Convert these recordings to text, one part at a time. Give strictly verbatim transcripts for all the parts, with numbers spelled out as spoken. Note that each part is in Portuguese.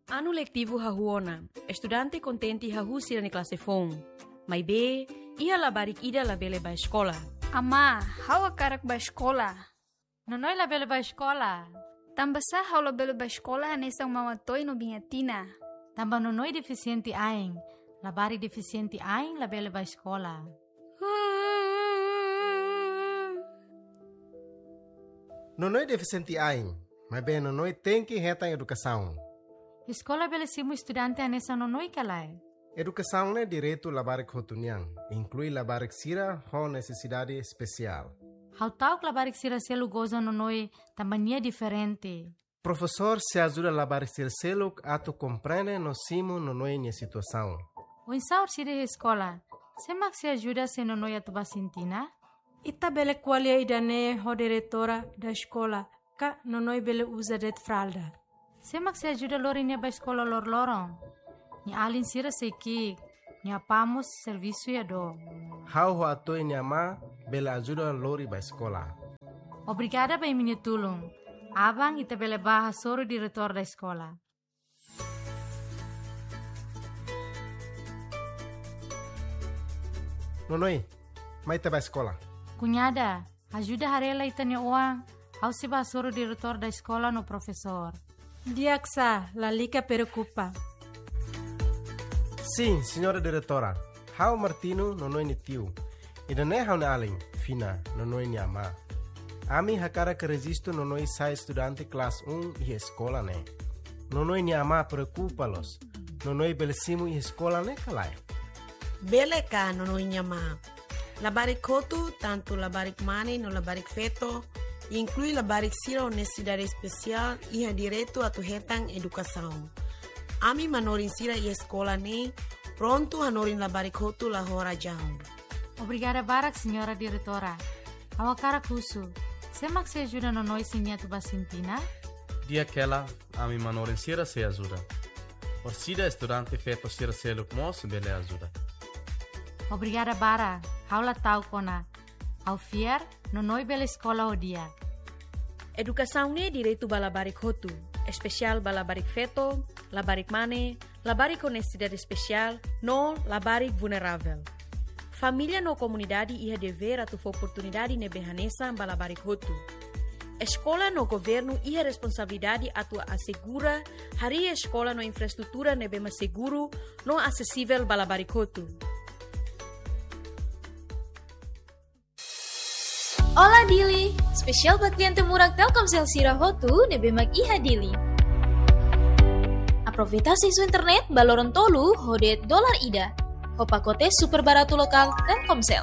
Ano letivo hahuona, estudante contente hahu sira ni classe fon. Mai be, ia labarik ida labele ba escola. Ama, hawa karak ba escola? Nonoy labele ba escola? Tamba sa haw labele ba escola hanesang mawatoy no bingatina. Tamba nonoy deficiente aing, labari deficiente aing labele ba escola. Nonoy deficiente aing, mas bem nonoy tem que reta educação. Escola belesimo estudante anessa nonoy kalay. Educação é direito labarik hotuniang, inclui labarik sira com necessidade especial. How tau labarik sira selu goza nonoy tambania diferente. Professor se ajuda labarik sira selu ato compreende no simo nonoy nia situação. O insaur sira escola, semak se ajuda se nonoy atuba sintina? Ita bele qualia idane ho diretora da escola, ka nonoy bele usa det fralda. Semak se ajuda lori nia ba escola lor lorong. Ni alin sira seki, ni apamos serviço ya do. How ho atoi nia ma bele ajuda lori ba escola. Obrigada ba minha tulung. Abang ita bele baha soro diretor da escola. Nonoy, mai ta ba escola. Cunhada, ajuda harela ita nia uang. Au se ba soro diretor da escola no professor. Diaksa, la lica preocupa. Sim, senhora diretora. How Martino nonoy ni tiu. Ida ne how na alin, fina, nonoy ni ama. Ami hakara que resisto nonoy sai estudante classe um e escola ne. Nonoy ni ama preocupa-los. Nonoy belesimo e escola ne kalai. Bele ka nonoy ni ama. Labarik kotu, tanto labarik mani no labarik feto, inclui labarik sira honestidade especial e a direito a tu hetang educação. Ami manorin sira e escola ne, pronto hanorin labarik kotu la hora jam. Obrigada barak, senhora diretora. Awakara kusu. Semak se ajuda nonoy sinia tu basintina? Dia aquela, ami manorin sira se ajuda. Por sida estudante feto sira seluk mos bele ajuda. Obrigada bara. Haula tau kona. Au fier, nonoy bela escola o dia. Educação ne direito ba labarik hotu, especial ba labarik feto, labarik mane, labarik honestidade especial, no labarik vulnerável. Família no comunidade ia dever a tu oportunidade ne behanesa ba labarik hotu. Escola no governo ia responsabilidade a tu assegura hari escola no infraestrutura ne bema seguro, no acessível ba labarik hotu. Olá Dili, spesial buat klien temurang Telkomsel Sira Hotu nebe mag iha Dili. Aproveita isu internet baloron tolu hodet dolar ida. Ho pakote super barato lokal Telkomsel.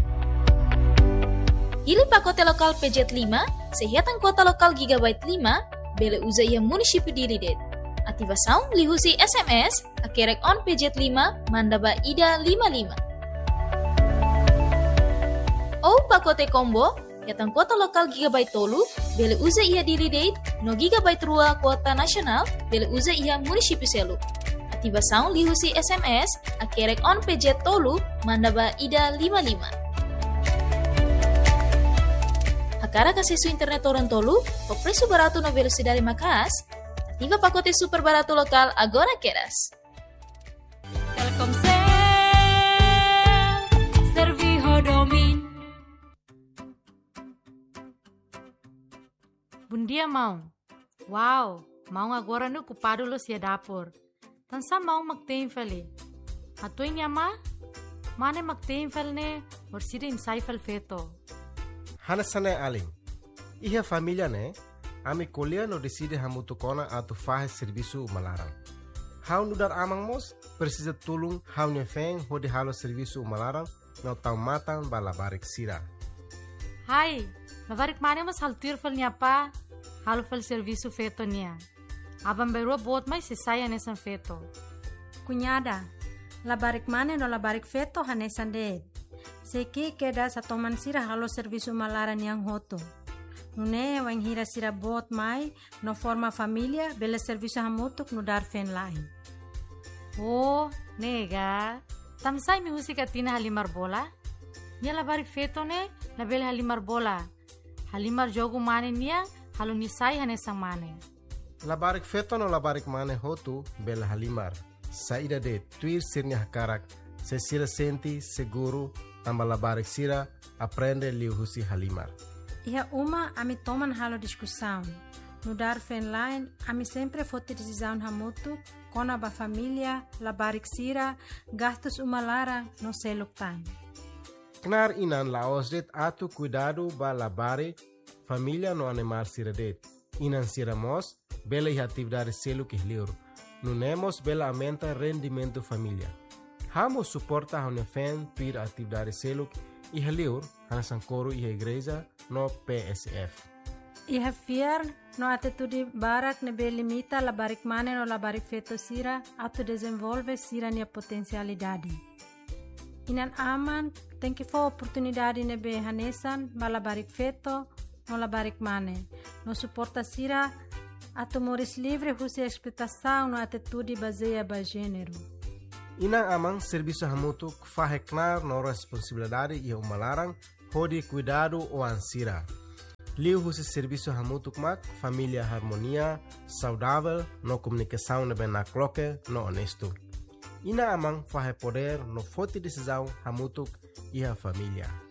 Pilih pakote lokal P J lima, sehatan kuota lokal gigabyte lima, bele uza iha munisipi Dili det. Ativação lihusi S M S, akerek on P J lima, mandaba ida lima lima. Ou pakote combo, yatang kuota lokal gigabyte tolu, bele uza iha Dili date, no gigabyte rua kuota nasional, bele uza iha munisipi selu. Ativação lihusi S M S, akerek on P J tolu, mandaba ida lima lima. Akara kasisu internet orang tolu, o preço barato no velocidade makas, ativa pacote super barato lokal agora queras. Telkomsel, serviço domin. Bom dia, mão. Uau, mão agora no ocupado lo sia dapur. Tansa mão magtein feli. Atoy niya ma? Mane magtein fel ne, or sida insay fel feto. Hanasane alin. Iha família ne, ami kolia no decide hamutukona atu fahe serviço malaran. How no dar amang mos, precisa tulung how ne feng hodi halo serviço malaran, no tau matan balabarik sira. Hai, labarik mane mas haltir fel niya pa, halo fel serviço feto niya. Abang berua bot mai sesaya nesan feto. Cunhada, labarik mane no labarik feto hanesan det. Seki keda sa toman sira halo serviço malaran yang hoto. Nune wang hira sira bot mai no forma família bele serviço hamutuk no dar fen lain. Oh, nega. Tamsay mi husi katina halimar bola? Nia labarik feto ne, label halimar bola. Halimar jogo mane niya, halo nisay hanesang mane. Labarik feto no labarik mane hotu bela halimar. Saída de tuir sirnya hakarak, se sira senti seguro, tamba labarik sira, aprende liu husi halimar. Ia uma ami toman halo discussão. No dar line, ami sempre fote decisão hamutu, kona ba família, labarik sira, gastos umalara no seluk time. Knar inan laosdet atu cuidado ba labari, família no animar siradet. Inan siramos, bela e atividade seluk ihliur. Nunemos bela aumenta rendimento família. Hamo suporta a unefen pir atividade seluk ihliur, hanasankoro e a igreja no P S F. Iha fiar no atitude barak nebe limita labarik mane no labarik feto sira atu desenvolve sira nia potencialidade. Inan aman tem que for oportunidade nebe hanesan ba labarik feto no labarik mane. No suporta sira atu moris livre husi explotação no atitude baseia ba gênero. Inang amang serviço hamutu faheknar no responsabilidade e umalarang hodi cuidado o ansira. Liu husi serviço hamutu mak família harmonia, saudável, no comunicação nebe na cloque, no honesto. Ina amang fahe poder no forte decisão hamutu e a família.